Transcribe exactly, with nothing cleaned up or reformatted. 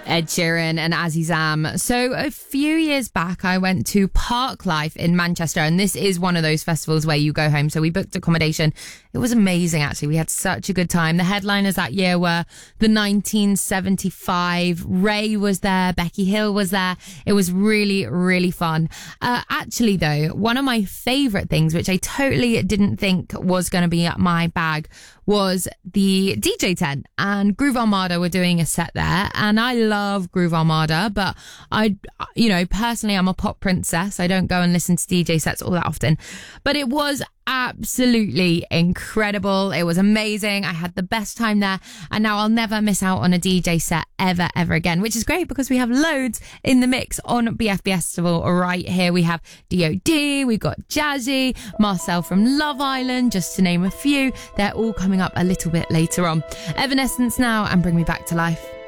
Ed Sheeran and Azizam. So a few years back, I went to Parklife in Manchester, and this is one of those festivals where you go home. So we booked accommodation. It was amazing, actually. We had such a good time. The headliners that year were the nineteen seventy-five. Ray was there. Becky Hill was there. It was really, really fun. Uh, actually, though, one of my favourite things, which I totally didn't think was going to be up my bag, was the D J tent, and Groove Armada were doing a set there, and I love Groove Armada, but I, you know, personally I'm a pop princess. I don't go and listen to D J sets all that often, but it was absolutely incredible. It was amazing. I had the best time there, and now I'll never miss out on a D J set ever, ever again, which is great because we have loads in the mix on B F B Festival right here. We have D O D, we've got Jazzy, Marcel from Love Island, just to name a few. They're all coming up a little bit later on. Evanescence now, and Bring Me Back to Life.